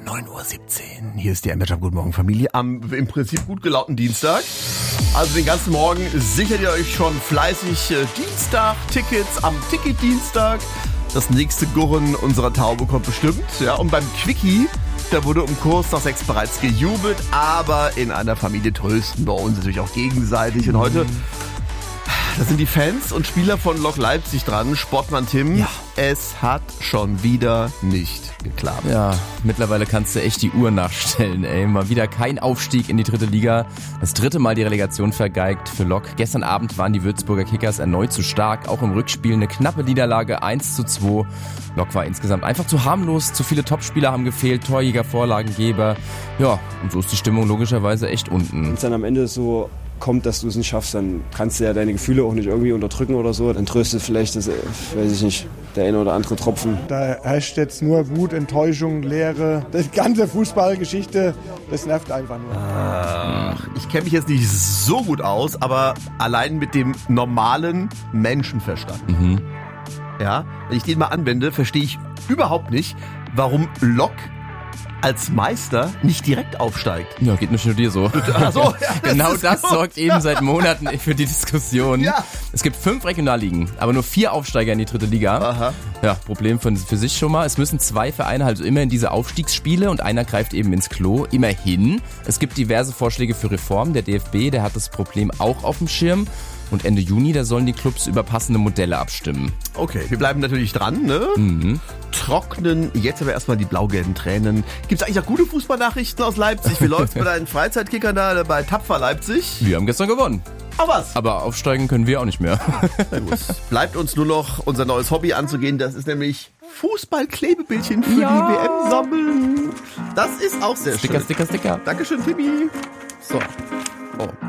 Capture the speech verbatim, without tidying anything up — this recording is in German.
neun Uhr siebzehn. Hier ist die M-Match Guten Morgen Familie am im Prinzip gut gelaunten Dienstag. Also den ganzen Morgen sichert ihr euch schon fleißig äh, Dienstag-Tickets am Ticket-Dienstag. Das nächste Gurren unserer Taube kommt bestimmt. Ja, und beim Quickie, da wurde um Kurs nach sechs bereits gejubelt, aber in einer Familie trösten wir uns natürlich auch gegenseitig. Und heute, da sind die Fans und Spieler von Lok Leipzig dran. Sportmann Tim, ja. Es hat schon wieder nicht geklappt. Ja, mittlerweile kannst du echt die Uhr nachstellen, ey. Mal wieder kein Aufstieg in die dritte Liga. Das dritte Mal die Relegation vergeigt für Lok. Gestern Abend waren die Würzburger Kickers erneut zu stark. Auch im Rückspiel eine knappe Niederlage, eins zu zwei. Lok war insgesamt einfach zu harmlos. Zu viele Topspieler haben gefehlt, Torjäger, Vorlagengeber. Ja, und so ist die Stimmung logischerweise echt unten. Wenn es dann am Ende so kommt, dass du es nicht schaffst, dann kannst du ja deine Gefühle auch nicht irgendwie unterdrücken oder so. Dann tröstet vielleicht, das, weiß ich nicht, der eine oder andere Tropfen. Da herrscht jetzt nur Wut, Enttäuschung, Leere. Die ganze Fußballgeschichte, das nervt einfach nur. Ach, ich kenne mich jetzt nicht so gut aus, aber allein mit dem normalen Menschenverstand. Mhm. Ja, wenn ich den mal anwende, verstehe ich überhaupt nicht, warum Lok als Meister nicht direkt aufsteigt. Ja, geht nicht nur dir so. Ach so, ja, das genau das gut. sorgt eben seit Monaten für die Diskussion. Ja. Es gibt fünf Regionalligen, aber nur vier Aufsteiger in die dritte Liga. Aha. Ja, Problem für, für sich schon mal. Es müssen zwei Vereine also immer in diese Aufstiegsspiele und einer greift eben ins Klo. Immerhin. Es gibt diverse Vorschläge für Reformen. Der D F B, der hat das Problem auch auf dem Schirm. Und Ende Juni, da sollen die Clubs über passende Modelle abstimmen. Okay, wir bleiben natürlich dran, ne? Mhm. Trocknen jetzt aber erstmal die blau-gelben Tränen. Gibt's eigentlich auch gute Fußballnachrichten aus Leipzig? Wie läuft's bei deinen Freizeitkickern da bei Tapfer Leipzig? Wir haben gestern gewonnen. Ach was? Aber aufsteigen können wir auch nicht mehr. Na gut. Bleibt uns nur noch unser neues Hobby anzugehen. Das ist nämlich Fußball-Klebebildchen für ja. die W M sammeln. Das ist auch sehr Sticker, schön. Sticker, Sticker. Dankeschön, Timmy. So. Oh.